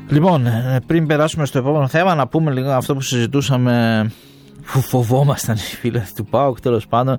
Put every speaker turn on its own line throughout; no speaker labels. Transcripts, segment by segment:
Λοιπόν, πριν περάσουμε στο επόμενο θέμα, να πούμε λίγο αυτό που συζητούσαμε, που φοβόμασταν οι φίλοι του ΠΑΟΚ, τέλος πάντων.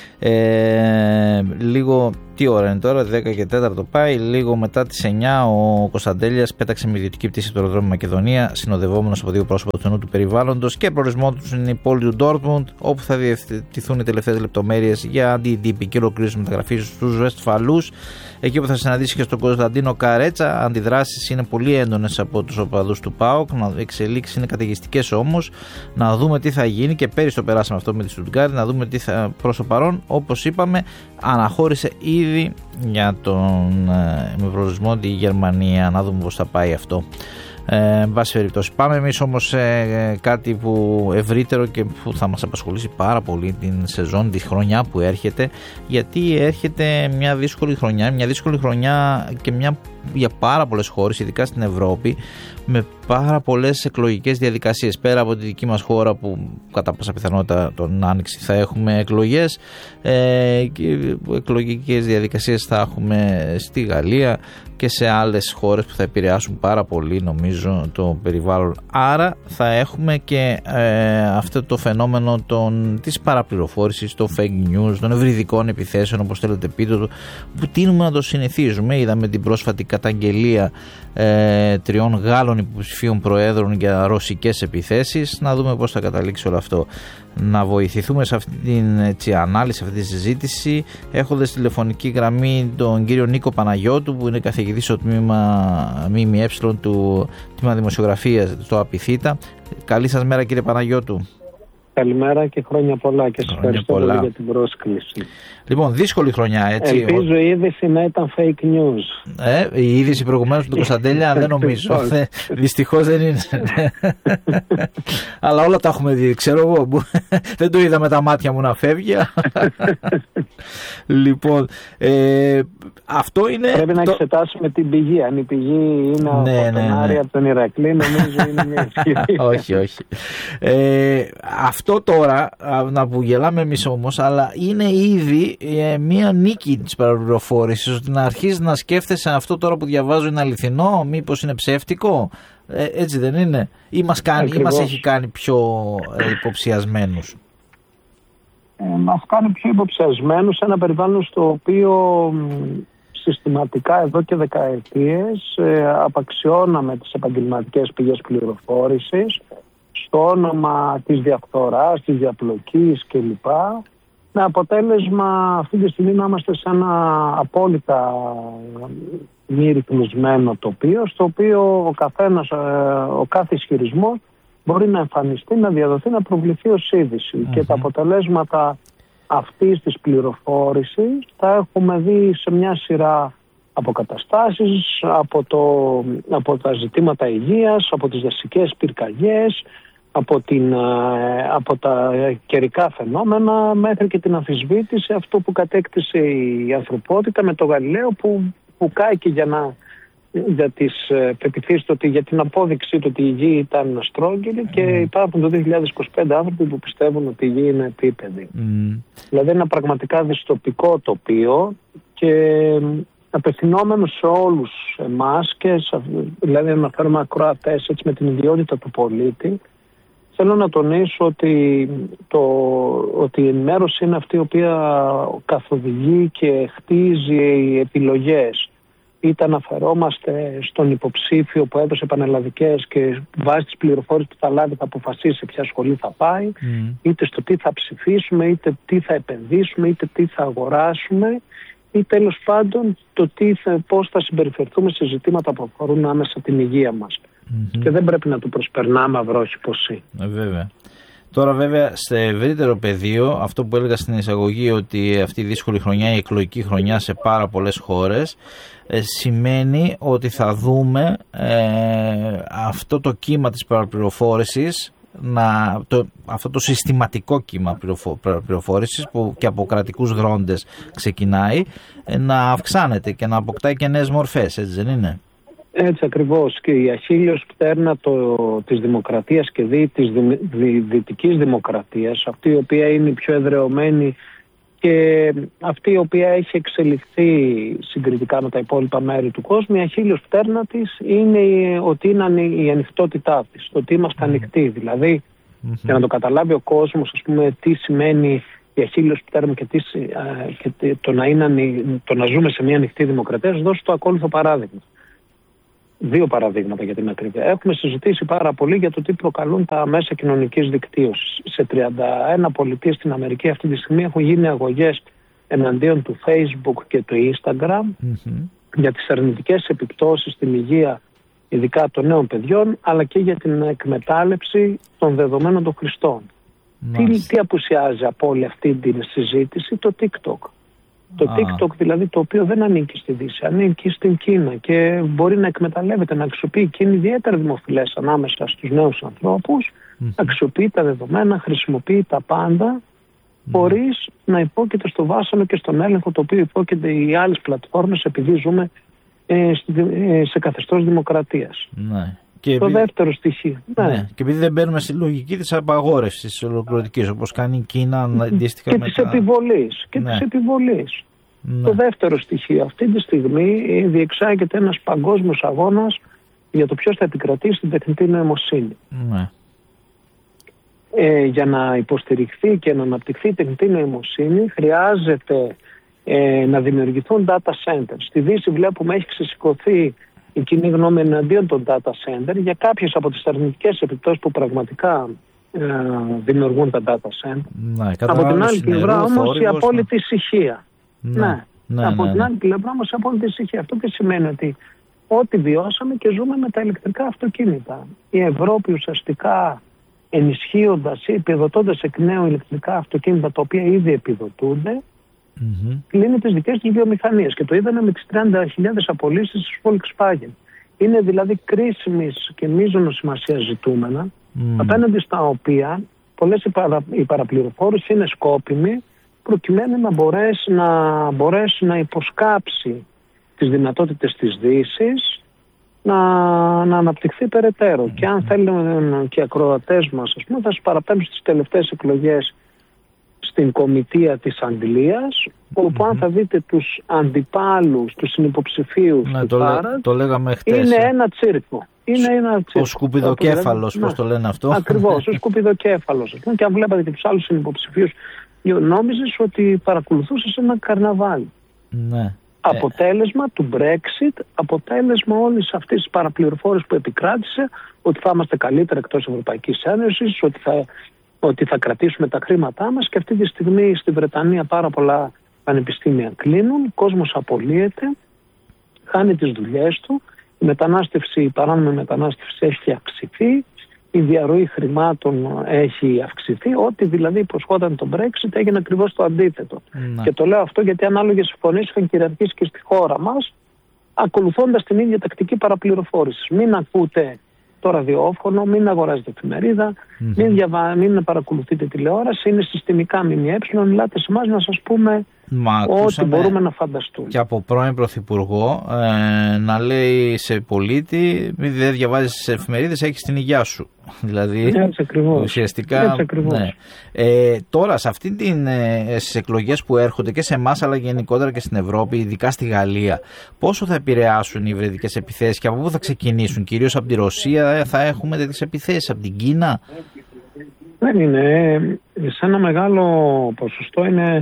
Λίγο, τι ώρα είναι τώρα, 10 και 4 πάει, λίγο μετά τις 9 ο Κωνσταντέλιας πέταξε με ιδιωτική πτήση στο αεροδρόμιο Μακεδονία, συνοδευόμενος από δύο πρόσωπα του νου του περιβάλλοντος, και προορισμό του είναι η πόλη του Ντόρτμουντ, όπου θα διευθετηθούν οι τελευταίες λεπτομέρειες για την τυπική ολοκλήρωση μεταγραφής στους Βεστφαλούς, εκεί που θα συναντήσει και στον Κωνσταντίνο Καρέτσα. Αντιδράσεις είναι πολύ έντονες από τους οπαδούς του ΠΑΟΚ, εξελίξεις είναι καταιγιστικές όμως. Να δούμε τι θα γίνει, και πέρυσι το περάσαμε αυτό με τη Στουτγκάρδη, να δούμε τι θα. Προς το παρόν, όπως είπαμε, αναχώρησε ήδη για τον με προορισμό τη Γερμανία. Να δούμε πώς θα πάει αυτό. Εν πάση περιπτώσει, πάμε εμείς όμως σε κάτι που ευρύτερο και που θα μας απασχολήσει πάρα πολύ την σεζόν, τη χρονιά που έρχεται, γιατί έρχεται μια δύσκολη χρονιά και για πάρα πολλές χώρες, ειδικά στην Ευρώπη, με πάρα πολλές εκλογικές διαδικασίες. Πέρα από τη δική μας χώρα, που κατά πάσα πιθανότητα τον Άνοιξη θα έχουμε εκλογές, και εκλογικές διαδικασίες θα έχουμε στη Γαλλία και σε άλλες χώρες που θα επηρεάσουν πάρα πολύ, νομίζω, το περιβάλλον. Άρα θα έχουμε και αυτό το φαινόμενο της παραπληροφόρησης, των fake news, των ευρυδικών επιθέσεων, όπως θέλετε πείτε το, που τείνουμε να το συνηθίζουμε. Είδαμε την πρόσφατη καταγγελία 3 Γάλλων υποψηφίων προέδρων για ρωσικές επιθέσεις. Να δούμε πώς θα καταλήξει όλο αυτό. Να βοηθηθούμε σε αυτή την ανάλυση, αυτή τη συζήτηση, έχοντας τηλεφωνική γραμμή τον κύριο Νίκο Παναγιώτου, που είναι καθηγητής στο τμήμα ΜΜΕ του τμήμα Δημοσιογραφίας στο Απιθύτα. Καλή σας μέρα, κύριε Παναγιώτου.
Καλημέρα και χρόνια πολλά, και σας ευχαριστώ πολύ για την πρόσκληση.
Λοιπόν, δύσκολη χρονιά, έτσι.
Ελπίζω η είδηση να ήταν fake news.
Η είδηση προηγουμένως του Κωνσταντέλια δεν νομίζω. Δυστυχώς δεν είναι. Αλλά όλα τα έχουμε δει, ξέρω εγώ. Δεν το είδα με τα μάτια μου να φεύγει. Λοιπόν, αυτό είναι. Πρέπει
να εξετάσουμε την πηγή. Αν η πηγή είναι από τον Άρη, από τον Ηρακλή, νομίζω είναι μια ευκαιρία.
Όχι. Αυτό τώρα, να που γελάμε εμείς όμως, αλλά είναι ήδη μία νίκη της παραπληροφόρησης, ότι να αρχίσει να σκέφτεσαι αυτό τώρα που διαβάζω είναι αληθινό, μήπως είναι ψεύτικο, έτσι δεν είναι, ή μας έχει κάνει πιο υποψιασμένους?
Μας κάνει πιο υποψιασμένους σε ένα περιβάλλον στο οποίο συστηματικά εδώ και δεκαετίες απαξιώναμε τις επαγγελματικές πηγές πληροφόρησης στο όνομα της διαφθοράς, της διαπλοκής κλπ. Με αποτέλεσμα αυτή τη στιγμή να είμαστε σε ένα απόλυτα μη ρυθμισμένο τοπίο, στο οποίο ο κάθε ισχυρισμός μπορεί να εμφανιστεί, να διαδοθεί, να προβληθεί ως είδηση. Και τα αποτελέσματα αυτής της πληροφόρησης τα έχουμε δει σε μια σειρά αποκαταστάσεις, από τα ζητήματα υγείας, από τις δασικές πυρκαγιές, από τα καιρικά φαινόμενα, μέχρι και την αμφισβήτηση αυτό που κατέκτησε η ανθρωπότητα με το Γαλιλαίο, που κάηκε για τις πεποιθήσεις του, για την απόδειξή του ότι η γη ήταν αστρόγγυλη, και υπάρχουν το 2025 άνθρωποι που πιστεύουν ότι η γη είναι επίπεδη. Δηλαδή ένα πραγματικά δυστοπικό τοπίο, και απευθυνόμενο σε όλους εμάς, και δηλαδή αναφέρομαι ακροατές, έτσι, με την ιδιότητα του πολίτη. Θέλω να τονίσω ότι η ενημέρωση είναι αυτή η οποία καθοδηγεί και χτίζει επιλογές. Είτε αναφερόμαστε στον υποψήφιο που έδωσε πανελλαδικές και βάσει τις πληροφόρησεις που θα λάβει θα αποφασίσει σε ποια σχολή θα πάει, είτε στο τι θα ψηφίσουμε, είτε τι θα επενδύσουμε, είτε τι θα αγοράσουμε, ή τέλος πάντων πώς θα συμπεριφερθούμε σε ζητήματα που αφορούν άμεσα την υγεία μας. Και δεν πρέπει να του προσπερνάμε αυρόχυπωση.
Βέβαια. Τώρα βέβαια σε ευρύτερο πεδίο, αυτό που έλεγα στην εισαγωγή, ότι αυτή η δύσκολη χρονιά, η εκλογική χρονιά σε πάρα πολλές χώρες, σημαίνει ότι θα δούμε αυτό το κύμα της παραπληροφόρησης, αυτό το συστηματικό κύμα πληροφόρησης που και από κρατικούς δρόντες ξεκινάει, να αυξάνεται και να αποκτάει και νέες μορφές, έτσι δεν είναι?
Έτσι ακριβώς, και η αχίλιος πτέρνα της δημοκρατίας και της δυτικής δημοκρατίας, αυτή η οποία είναι η πιο εδρεωμένη και αυτή η οποία έχει εξελιχθεί συγκριτικά με τα υπόλοιπα μέρη του κόσμου, η αχίλλειος πτέρνα της είναι ότι είναι η ανοιχτότητά της, ότι είμαστε ανοιχτοί. Δηλαδή, για να το καταλάβει ο κόσμος, ας πούμε, τι σημαίνει η αχίλλειος πτέρνα και το να ζούμε σε μια ανοιχτή δημοκρατία, σας δώσω το ακόλουθο παράδειγμα. 2 παραδείγματα για την ακρίβεια. Έχουμε συζητήσει πάρα πολύ για το τι προκαλούν τα μέσα κοινωνικής δικτύωσης. Σε 31 πολιτείες στην Αμερική αυτή τη στιγμή έχουν γίνει αγωγές εναντίον του Facebook και του Instagram για τις αρνητικές επιπτώσεις στην υγεία, ειδικά των νέων παιδιών, αλλά και για την εκμετάλλευση των δεδομένων των χρηστών. Τι απουσιάζει από όλη αυτή την συζήτηση? Το TikTok. Το TikTok δηλαδή, το οποίο δεν ανήκει στη Δύση, ανήκει στην Κίνα και μπορεί να εκμεταλλεύεται, να αξιοποιεί και είναι ιδιαίτερα δημοφιλές ανάμεσα στους νέους ανθρώπους, αξιοποιεί τα δεδομένα, χρησιμοποιεί τα πάντα, χωρίς να υπόκειται στο βάσανο και στον έλεγχο το οποίο υπόκειται οι άλλες πλατφόρμες, επειδή ζούμε σε καθεστώς δημοκρατίας.
Ναι.
Το δεύτερο στοιχείο.
Ναι. Και επειδή δεν μπαίνουμε στη λογική της απαγόρευσης ολοκληρωτικής, όπως κάνει η Κίνα αντίστοιχα
και της επιβολής.
Ναι. Ναι.
Το δεύτερο στοιχείο. Αυτή τη στιγμή διεξάγεται ένας παγκόσμιος αγώνας για το ποιος θα επικρατήσει την τεχνητή νοημοσύνη.
Ναι.
Για να υποστηριχθεί και να αναπτυχθεί η τεχνητή νοημοσύνη χρειάζεται να δημιουργηθούν data centers. Στη Δύση βλέπουμε έχει ξεσηκωθεί η κοινή γνώμη εναντίον των data center για κάποιες από τις αρνητικές επιπτώσεις που πραγματικά δημιουργούν τα data center.
Ναι,
από την άλλη πλευρά όμως η απόλυτη ησυχία. Από την άλλη πλευρά όμως η απόλυτη ησυχία. Αυτό τι σημαίνει? Ότι ό,τι βιώσαμε και ζούμε με τα ηλεκτρικά αυτοκίνητα. Η Ευρώπη ουσιαστικά ενισχύοντας ή επιδοτώντας εκ νέου ηλεκτρικά αυτοκίνητα τα οποία ήδη επιδοτούνται, κλείνει τις δικές της βιομηχανίες και το είδαμε με τις 30.000 απολύσεις της Volkswagen. Είναι δηλαδή κρίσιμης και μείζωνος σημασίας ζητούμενα, απέναντι στα οποία πολλές η παραπληροφόρηση είναι σκόπιμη προκειμένου να μπορέσει να υποσκάψει τις δυνατότητες της Δύσης να αναπτυχθεί περαιτέρω. Και αν θέλουν και οι ακροατές μας, ας πούμε, θα σας παραπέμψω στις τελευταίες εκλογές στην Κομιτεία της Αγγλίας, όπου αν θα δείτε τους αντιπάλους, τους συνυποψηφίους του Φάραντ,
το λέγαμε χτες.
Είναι ένα τσίρκο.
Ο σκουπιδοκέφαλος, πώς το λένε αυτό.
Ακριβώς, ο σκουπιδοκέφαλος. Και αν βλέπατε και τους άλλους συνυποψηφίους, νόμιζες ότι παρακολουθούσες ένα καρναβάλι.
Ναι.
Αποτέλεσμα του Brexit, αποτέλεσμα όλης αυτής της παραπληροφόρησης που επικράτησε, ότι θα είμαστε καλύτερα εκτός Ευρωπαϊκής Ένωσης, ότι θα κρατήσουμε τα χρήματά μας, και αυτή τη στιγμή στη Βρετανία πάρα πολλά πανεπιστήμια κλείνουν, ο κόσμος απολύεται, χάνει τις δουλειές του, η παράνομη μετανάστευση έχει αυξηθεί, η διαρροή χρημάτων έχει αυξηθεί, ό,τι δηλαδή υποσχόταν το Brexit έγινε ακριβώς το αντίθετο. Και το λέω αυτό γιατί ανάλογες συμφωνίες είχαν κυριαρχήσει και στη χώρα μας, ακολουθώντας την ίδια τακτική παραπληροφόρηση. Μην ακούτε το ραδιόφωνο, μην αγοράζετε εφημερίδα, μην παρακολουθείτε τηλεόραση, είναι συστημικά ΜΜΕ, ελάτε σε εμάς να σας πούμε ό,τι μπορούμε να φανταστούμε.
Και από πρώην Πρωθυπουργό να λέει σε πολίτη, μην δεν διαβάζεις τις εφημερίδες, έχεις την υγεία σου. Δηλαδή, ουσιαστικά. Ναι. Τώρα, σε στις εκλογές που έρχονται και σε εμάς, αλλά γενικότερα και στην Ευρώπη, ειδικά στη Γαλλία, πόσο θα επηρεάσουν οι υβριδικές επιθέσεις και από πού θα ξεκινήσουν? Κυρίως από τη Ρωσία θα έχουμε τέτοιες επιθέσεις, από την Κίνα?
Δεν είναι. Σε ένα μεγάλο ποσοστό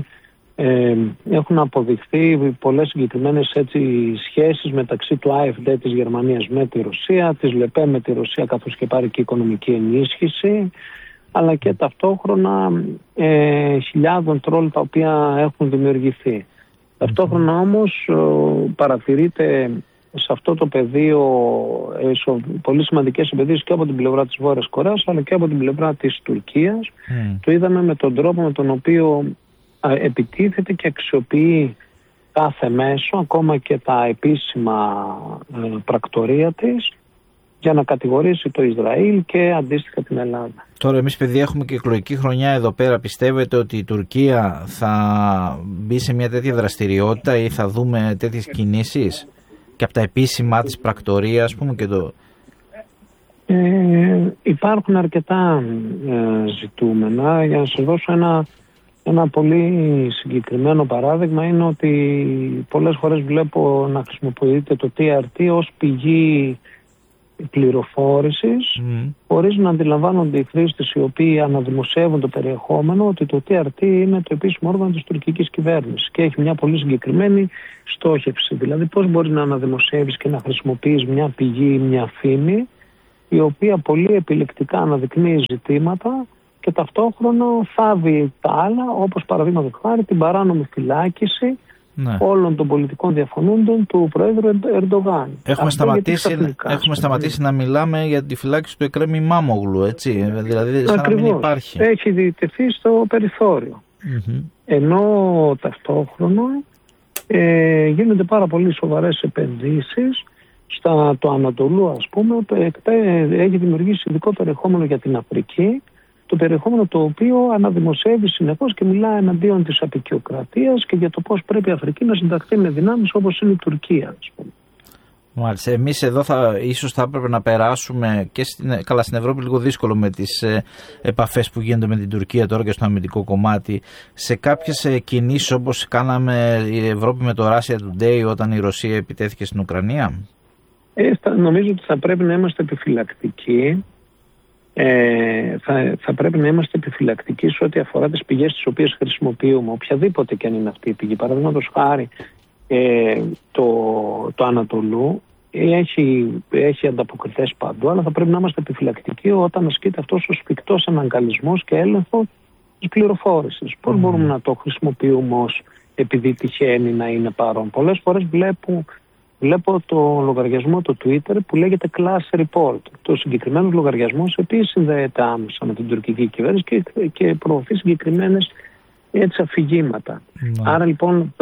έχουν αποδειχθεί πολλές συγκεκριμένες σχέσεις μεταξύ του AfD της Γερμανίας με τη Ρωσία, της ΛΕΠΕ με τη Ρωσία, καθώς και πάρει και οικονομική ενίσχυση, αλλά και ταυτόχρονα χιλιάδων τρόλ τα οποία έχουν δημιουργηθεί. Ταυτόχρονα όμως παρατηρείται σε αυτό το πεδίο πολύ σημαντικές επενδύσεις και από την πλευρά της Βόρειας Κορέας, αλλά και από την πλευρά της Τουρκίας. Το είδαμε με τον τρόπο με τον οποίο επιτίθεται και αξιοποιεί κάθε μέσο, ακόμα και τα επίσημα πρακτορία της, για να κατηγορήσει το Ισραήλ και αντίστοιχα την Ελλάδα.
Τώρα εμείς, παιδιά, έχουμε και εκλογική χρονιά εδώ πέρα. Πιστεύετε ότι η Τουρκία θα μπει σε μια τέτοια δραστηριότητα ή θα δούμε τέτοιες κινήσεις και από τα επίσημα της πρακτορία, ας πούμε, και το...
Υπάρχουν αρκετά ζητούμενα. Για να σας δώσω ένα Ένα πολύ συγκεκριμένο παράδειγμα είναι ότι πολλές φορές βλέπω να χρησιμοποιείται το TRT ως πηγή πληροφόρησης, χωρίς να αντιλαμβάνονται οι χρήστες οι οποίοι αναδημοσιεύουν το περιεχόμενο ότι το TRT είναι το επίσημο όργανο της τουρκικής κυβέρνησης και έχει μια πολύ συγκεκριμένη στόχευση. Δηλαδή πώς μπορείς να αναδημοσιεύεις και να χρησιμοποιείς μια πηγή, μια φήμη η οποία πολύ επιλεκτικά αναδεικνύει ζητήματα και ταυτόχρονα θάβει τα άλλα, όπως παραδείγματος χάρη την παράνομη φυλάκιση όλων των πολιτικών διαφωνούντων του Προέδρου Ερντογάν.
Έχουμε σταματήσει να μιλάμε για τη φυλάκιση του Εκρέμ Ημάμογλου, έτσι. Δηλαδή, σαν να μην υπάρχει.
Έχει διαιτηθεί στο περιθώριο. Ενώ ταυτόχρονα γίνονται πάρα πολύ σοβαρές επενδύσεις το Ανατολού, ας πούμε. Έχει δημιουργήσει ειδικό περιεχόμενο για την Αφρική, το περιεχόμενο το οποίο αναδημοσιεύει συνεχώς και μιλά εναντίον της αποικιοκρατίας και για το πώς πρέπει η Αφρική να συνταχθεί με δυνάμεις όπως είναι η Τουρκία, ας πούμε.
Μάλιστα. Εμείς εδώ ίσως θα έπρεπε να περάσουμε και στην Ευρώπη λίγο δύσκολο με τις επαφές που γίνονται με την Τουρκία τώρα και στο αμυντικό κομμάτι, σε κάποιες κινήσεις όπως κάναμε η Ευρώπη με το Russia Today όταν η Ρωσία επιτέθηκε στην Ουκρανία.
Νομίζω ότι θα πρέπει να είμαστε επιφυλακτικοί. Θα πρέπει να είμαστε επιφυλακτικοί σε ό,τι αφορά τις πηγές τις οποίες χρησιμοποιούμε, οποιαδήποτε και αν είναι αυτή η πηγή. Παραδείγματος χάρη, το Ανατολού έχει ανταποκριθές παντού, αλλά θα πρέπει να είμαστε επιφυλακτικοί όταν ασκείται αυτός ο σφιχτός αναγκαλισμός και έλεγχο της πληροφόρησης. Πώς μπορούμε να το χρησιμοποιούμε ως επειδή τυχαίνει να είναι παρόν. Πολλές φορές βλέπω το λογαριασμό του Twitter που λέγεται Class Report. Το συγκεκριμένο λογαριασμός επίσης συνδέεται άμεσα με την τουρκική κυβέρνηση και προωθεί συγκεκριμένες αφηγήματα. Άρα λοιπόν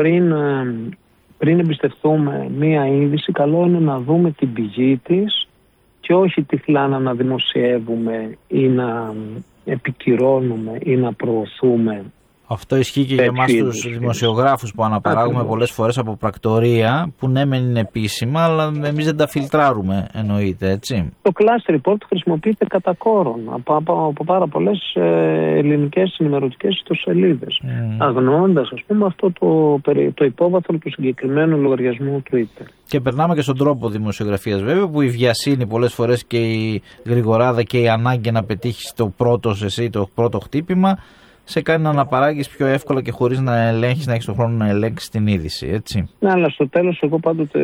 πριν εμπιστευτούμε μία είδηση, καλό είναι να δούμε την πηγή της και όχι τυφλά να αναδημοσιεύουμε ή να επικυρώνουμε ή να προωθούμε.
Αυτό ισχύει και για εμάς τους δημοσιογράφους που αναπαράγουμε πολλές φορές από πρακτορία που ναι μεν είναι επίσημα, αλλά εμείς δεν τα φιλτράρουμε, εννοείται, έτσι.
Το Class Report χρησιμοποιείται κατά κόρον από πάρα πολλές ελληνικές ενημερωτικές ιστοσελίδες, αγνοώντας, ας πούμε, αυτό το υπόβαθρο του συγκεκριμένου λογαριασμού Twitter.
Και περνάμε και στον τρόπο δημοσιογραφίας, βέβαια, που η βιασύνη πολλές φορές και η γρηγοράδα και η ανάγκη να πετύχεις το πρώτο χτύπημα σε κάνει να αναπαράγεις πιο εύκολα και χωρίς να ελέγχεις, να έχεις τον χρόνο να ελέγξεις την είδηση, έτσι.
Ναι, αλλά στο τέλος εγώ πάντοτε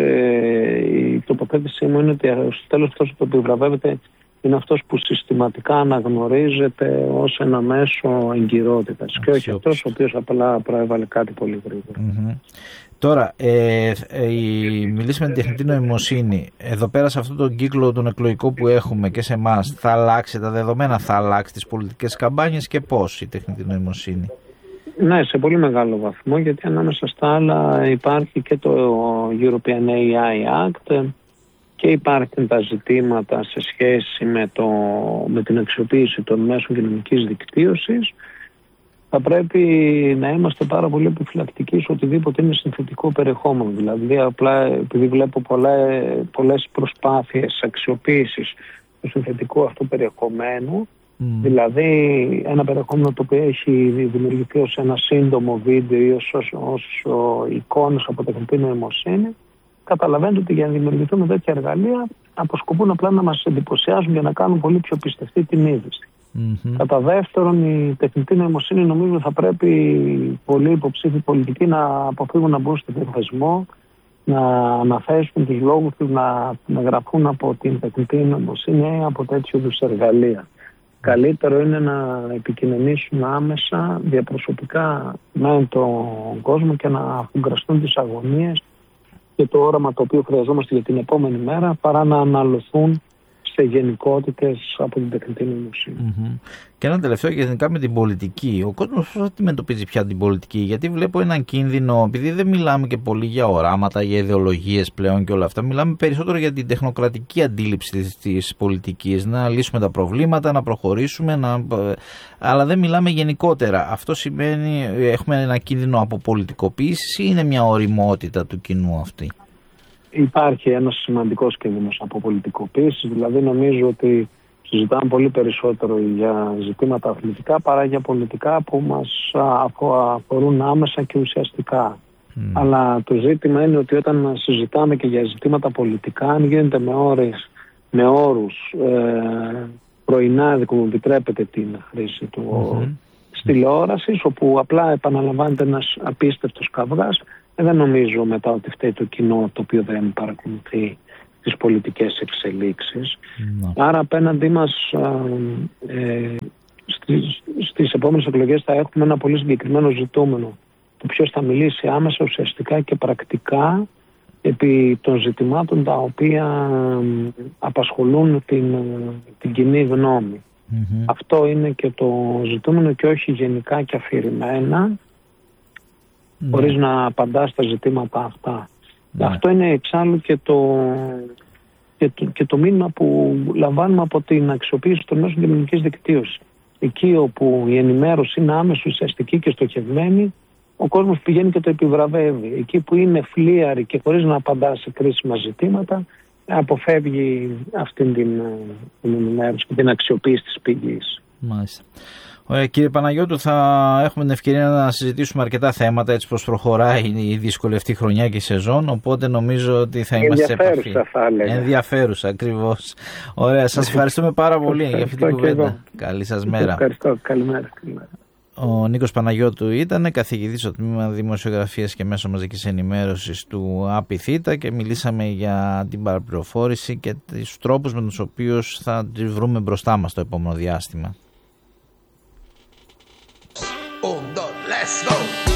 η τοποθέτησή μου είναι ότι στο τέλος αυτός που επιβραβεύεται είναι αυτός που συστηματικά αναγνωρίζεται ως ένα μέσο εγκυρότητας και όχι αυτός ο οποίος απλά προέβαλε κάτι πολύ γρήγορα.
Τώρα, μιλήσουμε με την τεχνητή νοημοσύνη. Εδώ πέρα σε αυτόν τον κύκλο τον εκλογικό που έχουμε και σε εμάς, θα αλλάξει τα δεδομένα, θα αλλάξει τις πολιτικές καμπάνιες και πώς η τεχνητή νοημοσύνη?
Ναι, σε πολύ μεγάλο βαθμό, γιατί ανάμεσα στα άλλα υπάρχει και το European AI Act και υπάρχουν τα ζητήματα σε σχέση με την αξιοποίηση των μέσων κοινωνικής δικτύωσης. Θα πρέπει να είμαστε πάρα πολύ επιφυλακτικοί σε οτιδήποτε είναι συνθετικό περιεχόμενο. Δηλαδή, απλά επειδή βλέπω πολλές προσπάθειες αξιοποίησης του συνθετικού αυτού περιεχομένου, δηλαδή ένα περιεχόμενο το οποίο έχει δημιουργηθεί ως ένα σύντομο βίντεο ή ως εικόνες από τεχνητή νοημοσύνη, καταλαβαίνετε ότι για να δημιουργηθούν τέτοια εργαλεία αποσκοπούν απλά να μας εντυπωσιάζουν για να κάνουν πολύ πιο πιστευτή την είδηση. Κατά δεύτερον, η τεχνητή νοημοσύνη νομίζω θα πρέπει πολλοί υποψήφοι πολιτικοί να αποφύγουν να μπουν στο θεσμό, να αναθέσουν τους λόγους τους να γραφούν από την τεχνητή νοημοσύνη ή από τέτοιου είδους εργαλεία. Καλύτερο είναι να επικοινωνήσουν άμεσα, διαπροσωπικά με τον κόσμο και να αφουγκραστούν τις αγωνίες και το όραμα το οποίο χρειαζόμαστε για την επόμενη μέρα, παρά να αναλωθούν σε γενικότητες από την τεχνητή νοημοσύνη.
Και ένα τελευταίο γενικά με την πολιτική. Ο κόσμος πώς αντιμετωπίζει πια την πολιτική? Γιατί βλέπω έναν κίνδυνο, επειδή δεν μιλάμε και πολύ για οράματα, για ιδεολογίες πλέον και όλα αυτά, μιλάμε περισσότερο για την τεχνοκρατική αντίληψη της πολιτικής, να λύσουμε τα προβλήματα, να προχωρήσουμε, αλλά δεν μιλάμε γενικότερα. Αυτό σημαίνει έχουμε ένα κίνδυνο από πολιτικοποίηση ή είναι μια ωριμότητα του κοινού αυτή?
Υπάρχει ένας σημαντικός κίνδυνος από πολιτικοποίηση, δηλαδή νομίζω ότι συζητάμε πολύ περισσότερο για ζητήματα αθλητικά παρά για πολιτικά που μας αφορούν άμεσα και ουσιαστικά. Αλλά το ζήτημα είναι ότι όταν συζητάμε και για ζητήματα πολιτικά, αν γίνεται με όρους πρωινάδικου, μου επιτρέπετε την χρήση του της τηλεόρασης, όπου απλά επαναλαμβάνεται ένας απίστευτος καυγάς, δεν νομίζω μετά ότι φταίει το κοινό το οποίο δεν παρακολουθεί τις πολιτικές εξελίξεις. Άρα απέναντί μας στις επόμενες εκλογές θα έχουμε ένα πολύ συγκεκριμένο ζητούμενο. Το ποιος θα μιλήσει άμεσα, ουσιαστικά και πρακτικά επί των ζητημάτων τα οποία απασχολούν την κοινή γνώμη. Αυτό είναι και το ζητούμενο και όχι γενικά και αφηρημένα, χωρίς να απαντά στα ζητήματα αυτά. Αυτό είναι εξάλλου και το μήνυμα που λαμβάνουμε από την αξιοποίηση των μέσων κοινωνικής δικτύωσης. Εκεί όπου η ενημέρωση είναι άμεση, ουσιαστική και στοχευμένη, ο κόσμος πηγαίνει και το επιβραβεύει. Εκεί που είναι φλίαρη και χωρίς να απαντά σε κρίσιμα ζητήματα, αποφεύγει αυτήν την ενημέρωση και την αξιοποίηση της πηγής.
Μάλιστα. Ωραία, κύριε Παναγιώτου, θα έχουμε την ευκαιρία να συζητήσουμε αρκετά θέματα έτσι πως προχωράει η δύσκολη αυτή χρονιά και η σεζόν, οπότε νομίζω ότι θα είμαστε σε επαφή.
Ενδιαφέρουσα θα έλεγα.
Ενδιαφέρουσα, ακριβώς. Ωραία, σας ευχαριστούμε πάρα πολύ για αυτή την κουβέντα. Καλή σας μέρα.
Ευχαριστώ, καλημέρα.
Ο Νίκος Παναγιώτου ήταν καθηγητής στο τμήμα Δημοσιογραφίας και Μέσω Μαζικής Ενημέρωσης του ΑΠΙΘΙΤΑ και μιλήσαμε για την παραπληροφόρηση και τους τρόπους με τους οποίους θα τη βρούμε μπροστά μας το επόμενο διάστημα.
Let's go!